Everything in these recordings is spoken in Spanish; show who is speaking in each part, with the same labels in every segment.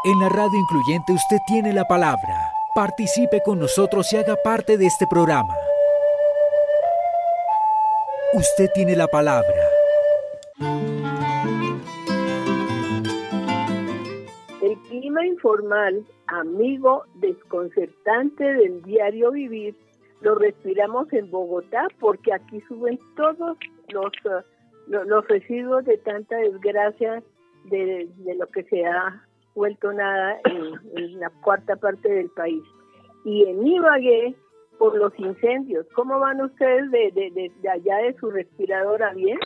Speaker 1: En la radio incluyente usted tiene la palabra. Participe con nosotros y haga parte de este programa. Usted tiene la palabra.
Speaker 2: El clima informal, amigo desconcertante del diario vivir, lo respiramos en Bogotá porque aquí suben todos los residuos de tanta desgracia de lo que se ha vuelto nada en la cuarta parte del país. Y en Ibagué, por los incendios. ¿Cómo van ustedes de allá de su respiradora? ¿Bien?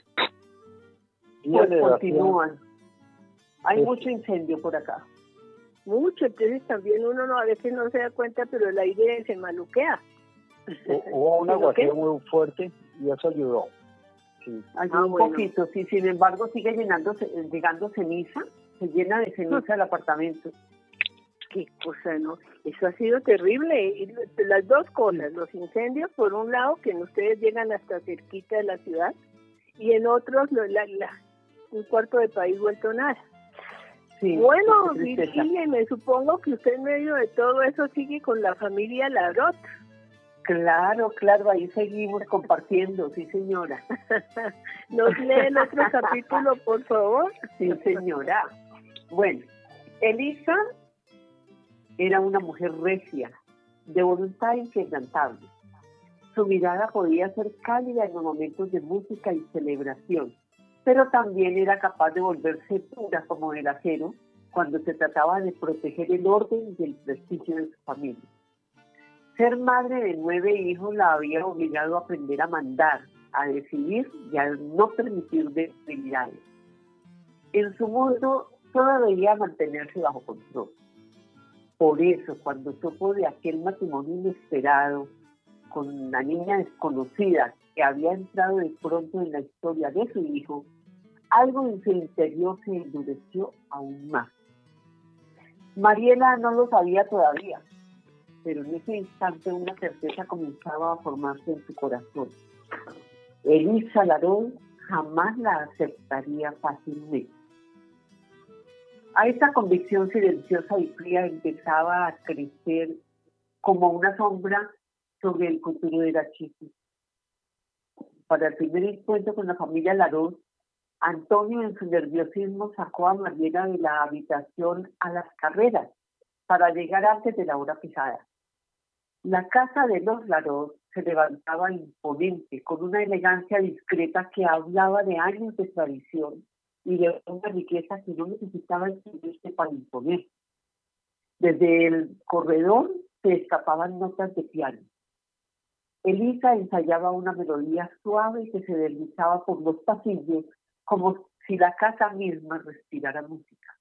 Speaker 3: Pues continúan. Hay mucho incendio por acá.
Speaker 2: Mucho, entonces también uno a veces no se da cuenta, pero el aire se maluquea.
Speaker 3: Hubo un aguacero muy fuerte y eso ayudó. Sí. Ayudó un poquito, sí. Sin embargo, sigue llegando ceniza. Se llena de ceniza el apartamento.
Speaker 2: Qué cosa, ¿no? Eso ha sido terrible. Y las dos cosas, los incendios, por un lado, que en ustedes llegan hasta cerquita de la ciudad, y en otros, un cuarto de país vuelto nada. Sí, bueno, Virginia, me supongo que usted en medio de todo eso sigue con la familia Larot.
Speaker 3: Claro, ahí seguimos compartiendo, sí señora.
Speaker 2: ¿Nos lee el otro capítulo, por favor?
Speaker 3: Sí señora. Bueno, Elisa era una mujer recia, de voluntad inquebrantable. Su mirada podía ser cálida en los momentos de música y celebración, pero también era capaz de volverse dura como el acero cuando se trataba de proteger el orden y el prestigio de su familia. Ser madre de 9 hijos la había obligado a aprender a mandar, a decidir y a no permitir debilidades. En su mundo, todo debía mantenerse bajo control. Por eso, cuando supo de aquel matrimonio inesperado con una niña desconocida que había entrado de pronto en la historia de su hijo, algo en su interior se endureció aún más. Mariela no lo sabía todavía, pero en ese instante una certeza comenzaba a formarse en su corazón. Elisa Larón jamás la aceptaría fácilmente. A esa convicción silenciosa y fría empezaba a crecer como una sombra sobre el futuro de la chica. Para el primer encuentro con la familia Larón, Antonio en su nerviosismo sacó a Mariela de la habitación a las carreras para llegar antes de la hora fijada. La casa de los Larón se levantaba imponente, con una elegancia discreta que hablaba de años de tradición y de una riqueza que no necesitaba exhibirse para imponer. Desde el corredor se escapaban notas de piano. Elisa ensayaba una melodía suave que se deslizaba por los pasillos como si la casa misma respirara música.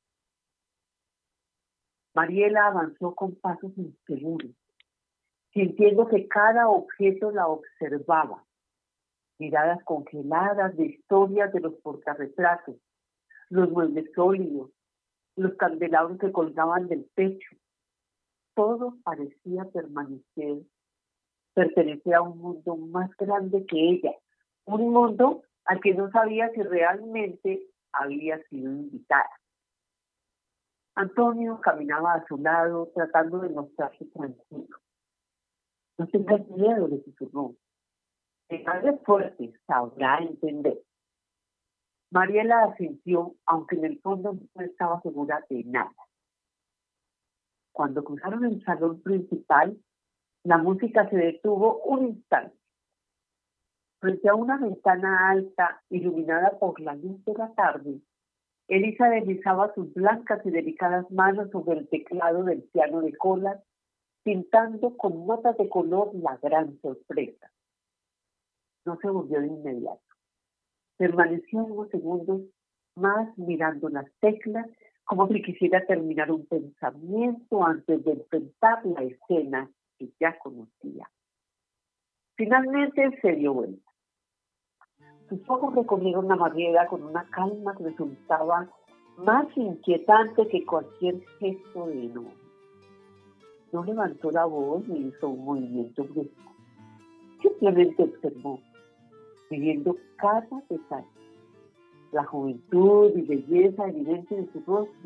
Speaker 3: Mariela avanzó con pasos inseguros, sintiendo que cada objeto la observaba. Miradas congeladas de historias de los portarretratos, los muebles sólidos, los candelabros que colgaban del techo. Todo parecía pertenecer a un mundo más grande que ella, un mundo al que no sabía si realmente había sido invitada. Antonio caminaba a su lado tratando de mostrarse tranquilo. No tengas miedo, le susurró. Pegarle fuerte, sabrá entender. Mariela asintió, aunque en el fondo no estaba segura de nada. Cuando cruzaron el salón principal, la música se detuvo un instante. Frente a una ventana alta, iluminada por la luz de la tarde, Elisa deslizaba sus blancas y delicadas manos sobre el teclado del piano de cola, pintando con notas de color la gran sorpresa. No se volvió de inmediato. Permaneció unos segundos más mirando las teclas, como si quisiera terminar un pensamiento antes de enfrentar la escena que ya conocía. Finalmente se dio vuelta. Sus ojos recorrieron la Mariela con una calma que resultaba más inquietante que cualquier gesto de enojo. No levantó la voz ni hizo un movimiento brusco. Simplemente observó, viviendo cada detalle. La juventud y belleza evidente de su rostro,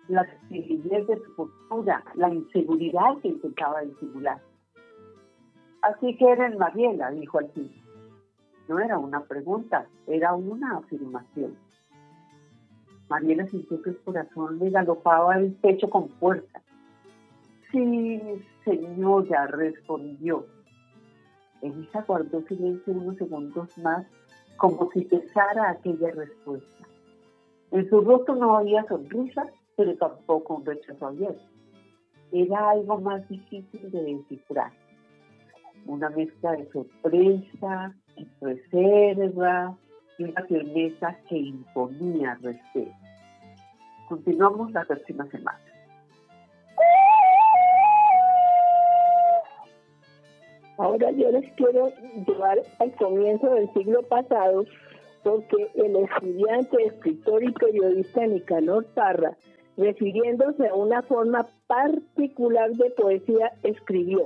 Speaker 3: la timidez de su postura, la inseguridad que intentaba disimular. Así que eres Mariela, dijo al fin. No era una pregunta, era una afirmación. Mariela sintió que el corazón le galopaba el pecho con fuerza. Sí, señora, respondió. Elisa guardó silencio unos segundos más, como si pesara aquella respuesta. En su rostro no había sonrisa, pero tampoco un rechazo abierto. Era algo más difícil de descifrar. Una mezcla de sorpresa, reserva y una firmeza que imponía respeto. Continuamos la próxima semana.
Speaker 2: Ahora yo les quiero llevar al comienzo del siglo pasado, porque el estudiante, escritor y periodista Nicanor Parra, refiriéndose a una forma particular de poesía, escribió: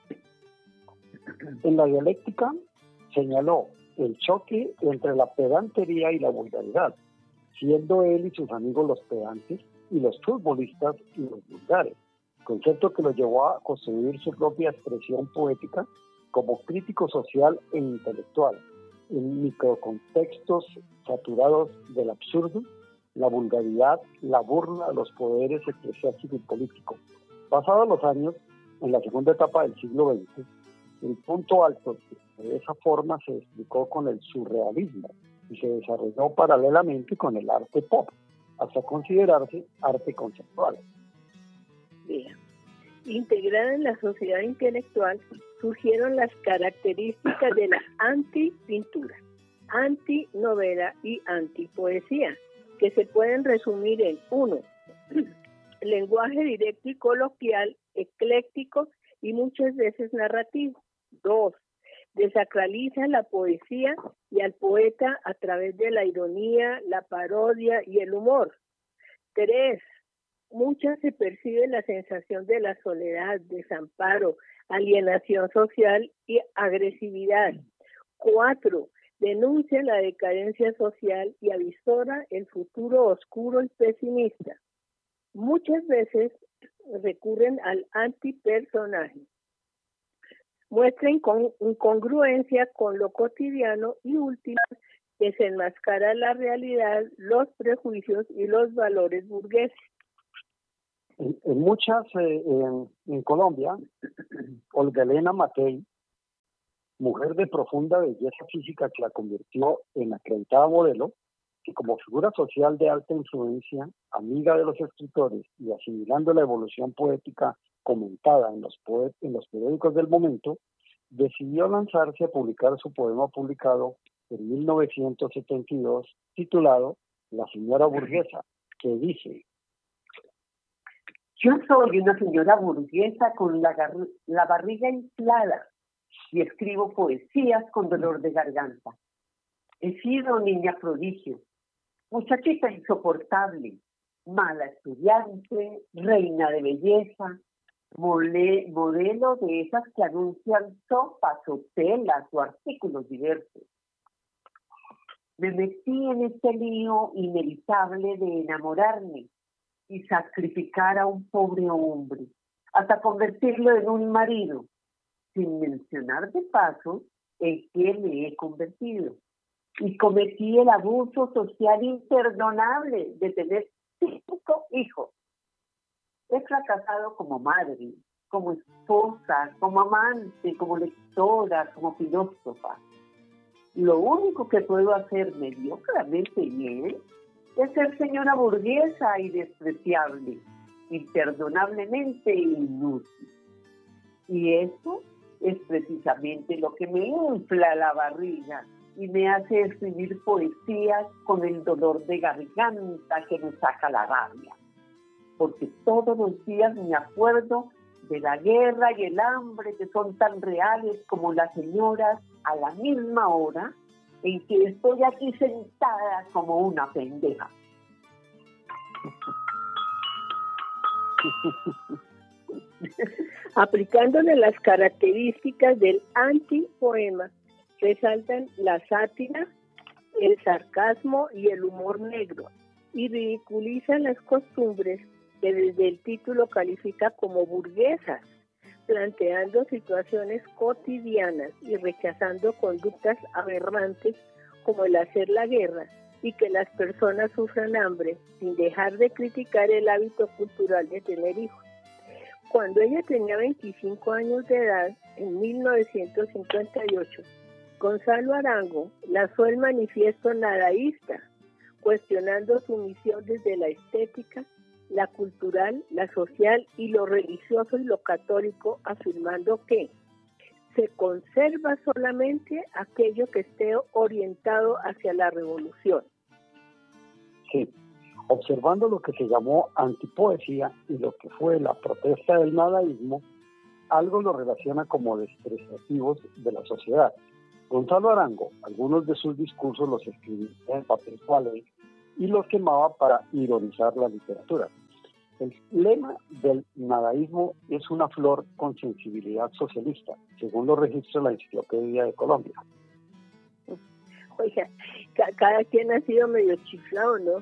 Speaker 4: En la dialéctica señaló el choque entre la pedantería y la vulgaridad, siendo él y sus amigos los pedantes y los futbolistas los vulgares, concepto que lo llevó a construir su propia expresión poética como crítico social e intelectual, en microcontextos saturados del absurdo, la vulgaridad, la burla, los poderes eclesiásticos y políticos. Pasados los años, en la segunda etapa del siglo XX, el punto alto de esa forma se explicó con el surrealismo y se desarrolló paralelamente con el arte pop, hasta considerarse arte conceptual.
Speaker 2: Bien. Integrada en la sociedad intelectual, surgieron las características de la antipintura, antinovela y antipoesía, que se pueden resumir en 1. Lenguaje directo y coloquial, ecléctico y muchas veces narrativo. 2. Desacraliza la poesía y al poeta a través de la ironía, la parodia y el humor. 3. Muchas se percibe la sensación de la soledad, desamparo, alienación social y agresividad. 4. Denuncia la decadencia social y avisora el futuro oscuro y pesimista. Muchas veces recurren al antipersonaje. Muestra incongruencia con lo cotidiano y última, desenmascara la realidad, los prejuicios y los valores burgueses.
Speaker 4: En muchas, en Colombia, Olga Elena Matei, mujer de profunda belleza física que la convirtió en acreditada modelo, que como figura social de alta influencia, amiga de los escritores y asimilando la evolución poética comentada en los periódicos del momento, decidió lanzarse a publicar su poema publicado en 1972, titulado La señora burguesa, que dice:
Speaker 3: Yo soy una señora burguesa con la barriga inflada y escribo poesías con dolor de garganta. He sido niña prodigio, muchachita insoportable, mala estudiante, reina de belleza, modelo de esas que anuncian sopas o telas o artículos diversos. Me metí en este lío inevitable de enamorarme y sacrificar a un pobre hombre, hasta convertirlo en un marido, sin mencionar de paso en qué me he convertido. Y cometí el abuso social imperdonable de tener 5 hijos. He fracasado como madre, como esposa, como amante, como lectora, como filósofa. Lo único que puedo hacer mediocremente bien es ser señora burguesa y despreciable, imperdonablemente inútil. Y eso es precisamente lo que me infla la barriga y me hace escribir poesías con el dolor de garganta que me saca la rabia. Porque todos los días me acuerdo de la guerra y el hambre que son tan reales como las señoras a la misma hora en que estoy aquí sentada como una pendeja.
Speaker 2: Aplicándole las características del antipoema, resaltan la sátira, el sarcasmo y el humor negro, y ridiculizan las costumbres que desde el título califica como burguesas, planteando situaciones cotidianas y rechazando conductas aberrantes como el hacer la guerra y que las personas sufran hambre, sin dejar de criticar el hábito cultural de tener hijos. Cuando ella tenía 25 años de edad, en 1958, Gonzalo Arango lanzó el manifiesto nadaísta, cuestionando su misión desde la estética, la cultural, la social y lo religioso y lo católico, afirmando que se conserva solamente aquello que esté orientado hacia la revolución.
Speaker 4: Sí, observando lo que se llamó antipoesía y lo que fue la protesta del nadaísmo, algo lo relaciona como despreciativos de la sociedad. Gonzalo Arango, algunos de sus discursos los escribía en papel toalé y los quemaba para ironizar la literatura. El lema del nadaísmo es una flor con sensibilidad socialista, según lo registra la Enciclopedia de Colombia.
Speaker 2: Oiga, cada quien ha sido medio chiflado, ¿no?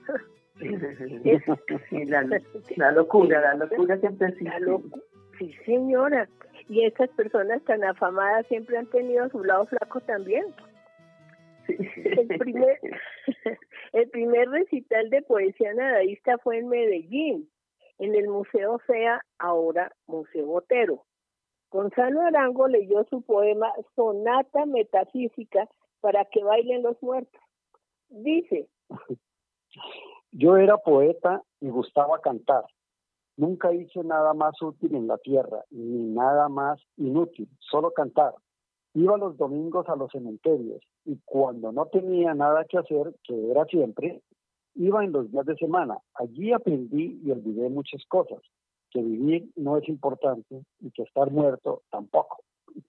Speaker 3: Sí, la locura siempre existe.
Speaker 2: Sí, señora. Y estas personas tan afamadas siempre han tenido su lado flaco también. Sí. El primer recital de poesía nadaísta fue en Medellín, en el Museo FEA, ahora Museo Botero. Gonzalo Arango leyó su poema Sonata Metafísica para que bailen los muertos. Dice:
Speaker 4: yo era poeta y gustaba cantar. Nunca hice nada más útil en la tierra, ni nada más inútil, solo cantar. Iba los domingos a los cementerios y cuando no tenía nada que hacer, que era siempre, iba en los días de semana. Allí aprendí y olvidé muchas cosas, que vivir no es importante y que estar muerto tampoco.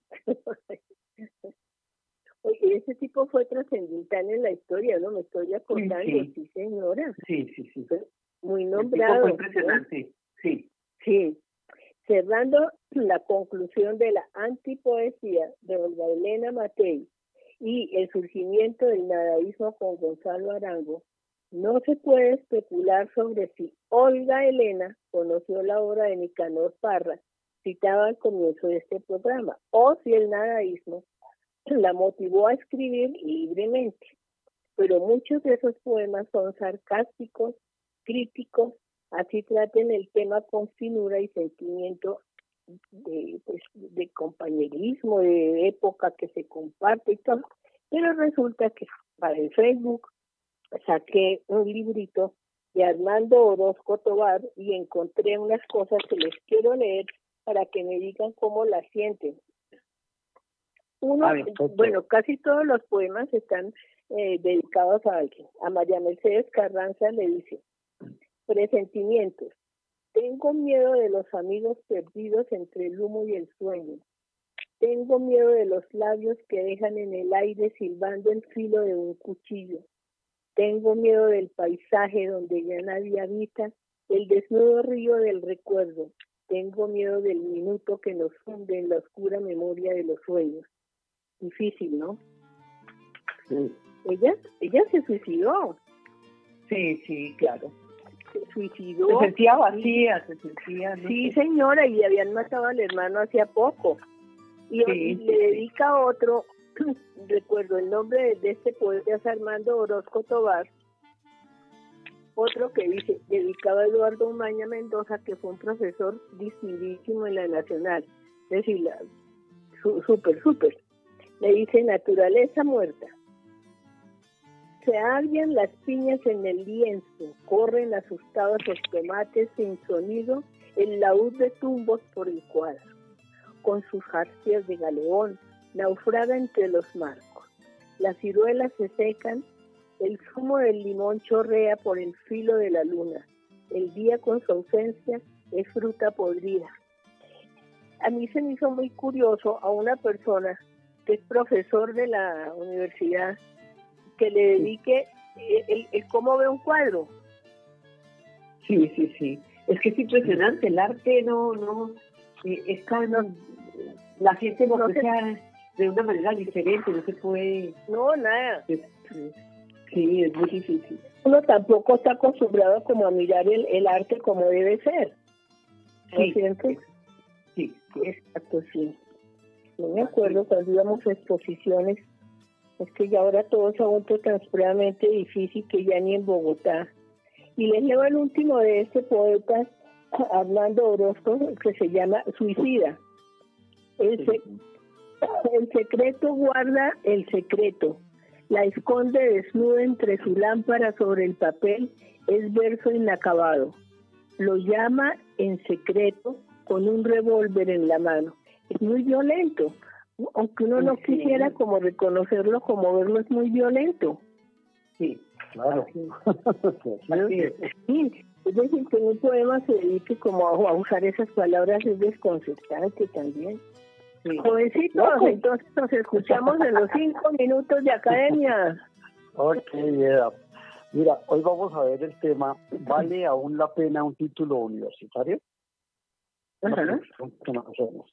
Speaker 2: Oye, ese tipo fue trascendental en la historia, ¿no? Me estoy acordando, sí señora.
Speaker 3: Sí.
Speaker 2: Muy nombrado.
Speaker 3: Fue impresionante, ¿no?
Speaker 2: Sí. Cerrando la conclusión de la antipoesía de Olga Elena Matei y el surgimiento del nadaísmo con Gonzalo Arango, no se puede especular sobre si Olga Elena conoció la obra de Nicanor Parra, citada al comienzo de este programa, o si el nadaísmo la motivó a escribir libremente. Pero muchos de esos poemas son sarcásticos, críticos, así traten el tema con finura y sentimiento de compañerismo, de época que se comparte y todo. Pero resulta que para el Facebook saqué un librito de Armando Orozco Tovar y encontré unas cosas que les quiero leer para que me digan cómo las sienten. Bueno, casi todos los poemas están dedicados a alguien. A María Mercedes Carranza le dice: presentimientos. Tengo miedo de los amigos perdidos entre el humo y el sueño. Tengo miedo de los labios que dejan en el aire silbando el filo de un cuchillo. Tengo miedo del paisaje donde ya nadie habita, el desnudo río del recuerdo. Tengo miedo del minuto que nos hunde en la oscura memoria de los sueños. Difícil, ¿no?
Speaker 3: Sí.
Speaker 2: Ella se suicidó.
Speaker 3: Sí, claro.
Speaker 2: Se suicidó.
Speaker 3: Se sentía vacía, se sentía... No
Speaker 2: sí,
Speaker 3: sé.
Speaker 2: señora, y habían matado al hermano hacía poco. Y le dedica otro, recuerdo el nombre de este poeta, es Armando Orozco Tovar, otro que dice, dedicado a Eduardo Umaña Mendoza, que fue un profesor distinguidísimo en la Nacional. Es decir, súper. Le dice: naturaleza muerta. Se abrian las piñas en el lienzo, corren asustados los tomates sin sonido, el laúd de tumbos por el cuadro. Con sus jarcias de galeón, naufraga entre los marcos. Las ciruelas se secan, el zumo del limón chorrea por el filo de la luna. El día con su ausencia es fruta podrida. A mí se me hizo muy curioso a una persona que es profesor de la universidad, que le dedique el cómo ve un cuadro.
Speaker 3: Sí. Es que es impresionante, el arte la gente lo aprecia de una manera diferente, no se puede...
Speaker 2: No, nada. Sí, es muy difícil. Uno tampoco está acostumbrado como a mirar el arte como debe ser. ¿No es cierto?
Speaker 3: Sí.
Speaker 2: Exacto, sí. No me acuerdo cuando íbamos a exposiciones, es que ya ahora todo se ha vuelto tan supremamente difícil que ya ni en Bogotá. Y les leo el último de este poeta, Armando Orozco, que se llama Suicida. El secreto guarda el secreto, la esconde desnuda entre su lámpara sobre el papel, es verso inacabado. Lo llama en secreto con un revólver en la mano. Es muy violento, aunque uno no quisiera como reconocerlo, como verlo, es muy violento.
Speaker 3: Sí,
Speaker 4: claro.
Speaker 2: Sí, es decir, que un poema se dedique como a usar esas palabras es desconcertante también. Sí. Jovencitos, entonces nos escuchamos en los 5 minutos de academia.
Speaker 4: Ok, mira, hoy vamos a ver el tema, ¿vale aún la pena un título universitario?
Speaker 2: Ajá.
Speaker 4: ¿Qué nos hacemos?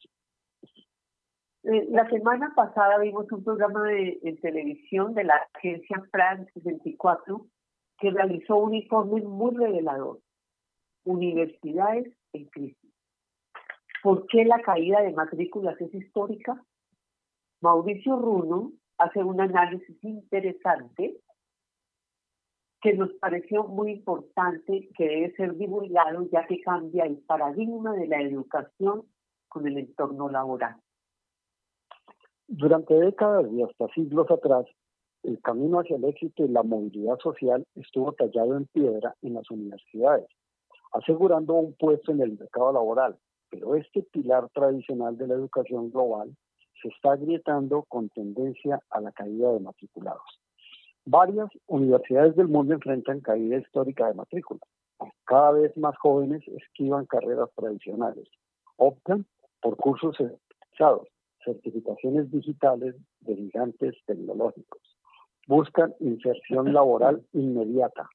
Speaker 3: La semana pasada vimos un programa en televisión de la agencia France 24 que realizó un informe muy revelador. Universidades en crisis. ¿Por qué la caída de matrículas es histórica? Mauricio Runo hace un análisis interesante que nos pareció muy importante, que debe ser divulgado ya que cambia el paradigma de la educación con el entorno laboral.
Speaker 4: Durante décadas y hasta siglos atrás, el camino hacia el éxito y la movilidad social estuvo tallado en piedra en las universidades, asegurando un puesto en el mercado laboral, pero este pilar tradicional de la educación global se está agrietando con tendencia a la caída de matriculados. Varias universidades del mundo enfrentan caída histórica de matrículas. Cada vez más jóvenes esquivan carreras tradicionales, optan por cursos especializados, certificaciones digitales de gigantes tecnológicos. Buscan inserción laboral inmediata.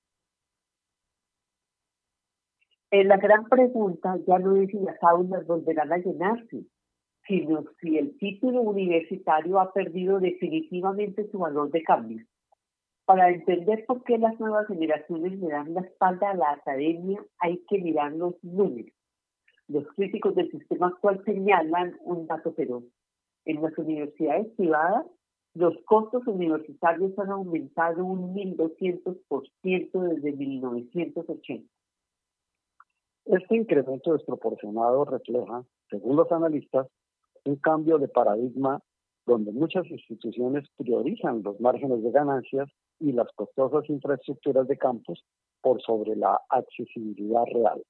Speaker 3: La gran pregunta ya no es si las aulas volverán a llenarse, sino si el título universitario ha perdido definitivamente su valor de cambio. Para entender por qué las nuevas generaciones le dan la espalda a la academia, hay que mirar los números. Los críticos del sistema actual señalan un dato feroz. En las universidades privadas, los costos universitarios han aumentado un 1.200% desde 1980.
Speaker 4: Este incremento desproporcionado refleja, según los analistas, un cambio de paradigma donde muchas instituciones priorizan los márgenes de ganancias y las costosas infraestructuras de campus por sobre la accesibilidad real.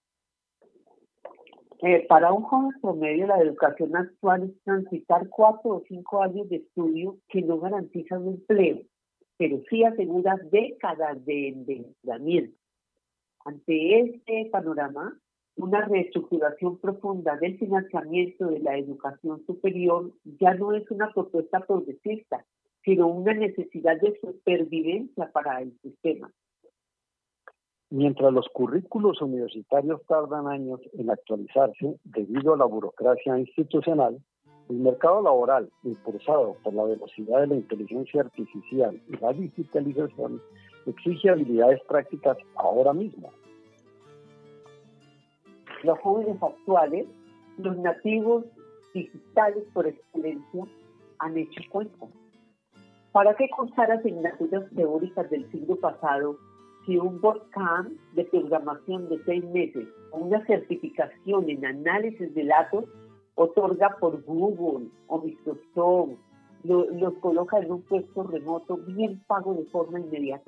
Speaker 3: Para un joven promedio, la educación actual es transitar 4 o 5 años de estudio que no garantizan un empleo, pero sí asegura décadas de endeudamiento. Ante este panorama, una reestructuración profunda del financiamiento de la educación superior ya no es una propuesta progresista, sino una necesidad de supervivencia para el sistema.
Speaker 4: Mientras los currículos universitarios tardan años en actualizarse debido a la burocracia institucional, el mercado laboral, impulsado por la velocidad de la inteligencia artificial y la digitalización, exige habilidades prácticas ahora mismo.
Speaker 3: Los jóvenes actuales, los nativos digitales por excelencia, han hecho cuenta. ¿Para qué cursar asignaturas teóricas del siglo pasado si un bootcamp de programación de 6 meses o una certificación en análisis de datos otorga por Google o Microsoft los coloca en un puesto remoto bien pago de forma inmediata?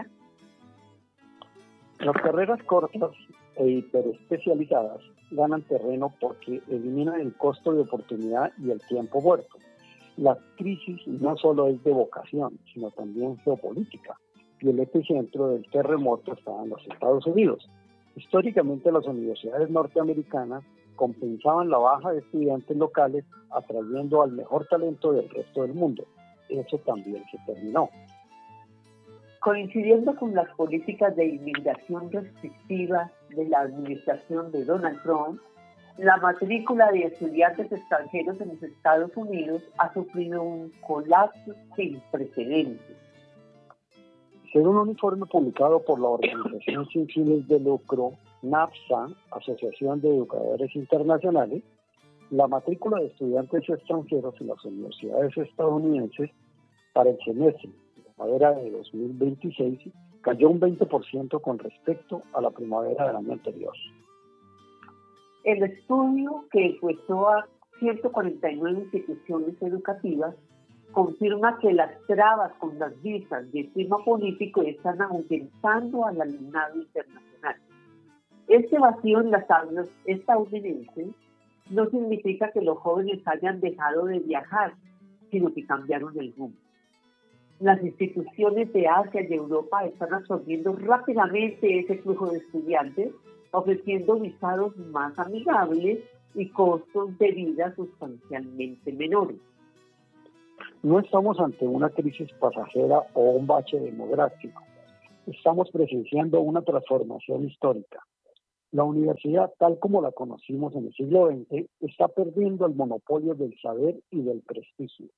Speaker 4: Las carreras cortas e hiperespecializadas ganan terreno porque eliminan el costo de oportunidad y el tiempo muerto. La crisis no solo es de vocación, sino también geopolítica, y el epicentro del terremoto está en los Estados Unidos. Históricamente, las universidades norteamericanas compensaban la baja de estudiantes locales atrayendo al mejor talento del resto del mundo. Eso también se terminó.
Speaker 3: Coincidiendo con las políticas de inmigración restrictivas de la administración de Donald Trump, la matrícula de estudiantes extranjeros en los Estados Unidos ha sufrido un colapso sin precedentes.
Speaker 4: Según un informe publicado por la organización sin fines de lucro NAFSA, Asociación de Educadores Internacionales, la matrícula de estudiantes extranjeros en las universidades estadounidenses para el semestre de primavera de 2026 cayó un 20% con respecto a la primavera del año anterior.
Speaker 3: El estudio, que encuestó a 149 instituciones educativas, confirma que las trabas con las visas de tema político están ahuyentando al alumnado internacional. Este vacío en las aulas estadounidenses no significa que los jóvenes hayan dejado de viajar, sino que cambiaron el rumbo. Las instituciones de Asia y Europa están absorbiendo rápidamente ese flujo de estudiantes, ofreciendo visados más amigables y costos de vida sustancialmente menores.
Speaker 4: No estamos ante una crisis pasajera o un bache demográfico. Estamos presenciando una transformación histórica. La universidad, tal como la conocimos en el siglo XX, está perdiendo el monopolio del saber y del prestigio.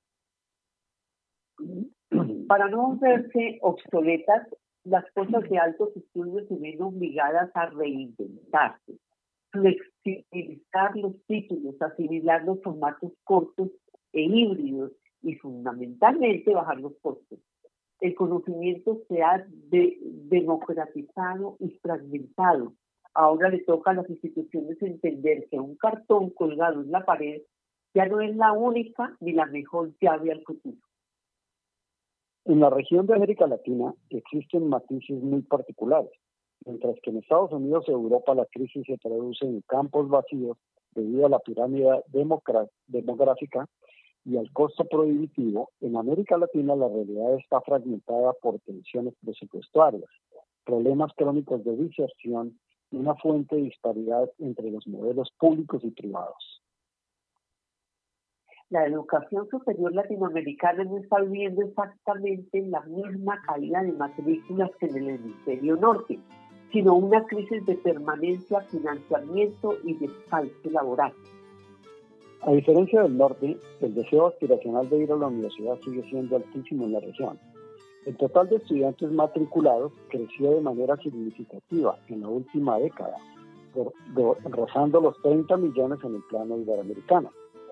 Speaker 3: Para no verse obsoletas, las cosas de altos estudios se ven obligadas a reinventarse, flexibilizar los títulos, asimilar los formatos cortos e híbridos y fundamentalmente bajar los costos. El conocimiento se ha democratizado y fragmentado. Ahora le toca a las instituciones entender que un cartón colgado en la pared ya no es la única ni la mejor llave al futuro.
Speaker 4: En la región de América Latina existen matices muy particulares. Mientras que en Estados Unidos y Europa la crisis se traduce en campos vacíos debido a la pirámide demográfica y al costo prohibitivo, en América Latina la realidad está fragmentada por tensiones presupuestarias, problemas crónicos de diserción y una fuente de disparidad entre los modelos públicos y privados.
Speaker 3: La educación superior latinoamericana no está viviendo exactamente la misma caída de matrículas que en el hemisferio norte, sino una crisis de permanencia, financiamiento y descalce laboral.
Speaker 4: A diferencia del norte, el deseo aspiracional de ir a la universidad sigue siendo altísimo en la región. El total de estudiantes matriculados creció de manera significativa en la última década, rozando los 30 millones en el plano iberoamericano.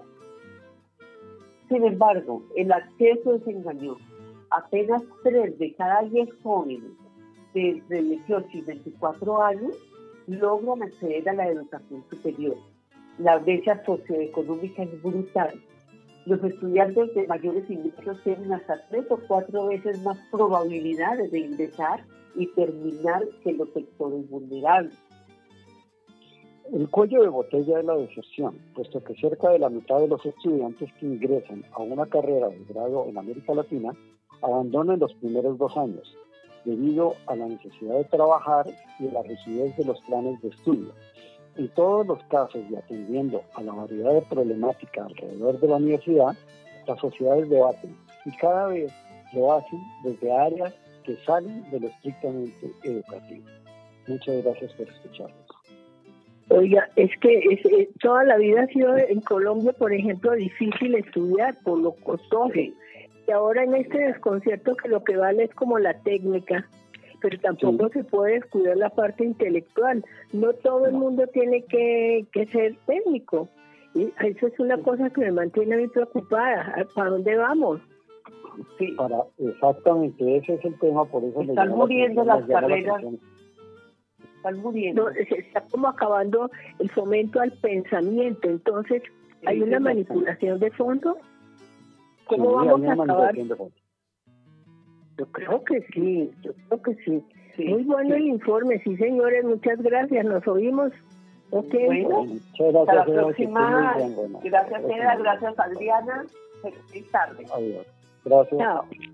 Speaker 3: Sin embargo, el acceso es engañoso. Apenas 3 de cada 10 jóvenes de entre 18 y 24 años logran acceder a la educación superior. La brecha socioeconómica es brutal. Los estudiantes de mayores ingresos tienen hasta 3 o 4 veces más probabilidades de ingresar y terminar que los sectores vulnerables.
Speaker 4: El cuello de botella es la deserción, puesto que cerca de la mitad de los estudiantes que ingresan a una carrera de grado en América Latina abandonan los primeros 2 años, debido a la necesidad de trabajar y a la rigidez de los planes de estudio. En todos los casos y atendiendo a la variedad de problemática alrededor de la universidad, las sociedades debaten y cada vez lo hacen desde áreas que salen de lo estrictamente educativo. Muchas gracias por escucharnos.
Speaker 2: Oiga, es que toda la vida ha sido en Colombia, por ejemplo, difícil estudiar por lo costoso. Y ahora en este desconcierto que lo que vale es como la técnica, pero tampoco se puede descuidar la parte intelectual. No todo el mundo tiene que ser técnico. Y eso es una cosa que me mantiene a mí preocupada. ¿Para dónde vamos?
Speaker 3: Sí.
Speaker 4: Exactamente, ese es el tema, por eso
Speaker 3: están muriendo las carreras. Están muriendo.
Speaker 2: No, se está como acabando el fomento al pensamiento. Entonces, ¿hay una manipulación de fondo? ¿Cómo vamos a acabar? Yo creo que sí. Sí. Muy bueno el informe, sí señores, muchas gracias, nos oímos. Okay.
Speaker 3: Bueno, hasta la próxima. Gracias Eda, gracias Adriana. Feliz tarde.
Speaker 4: Adiós. Gracias.
Speaker 2: Chao.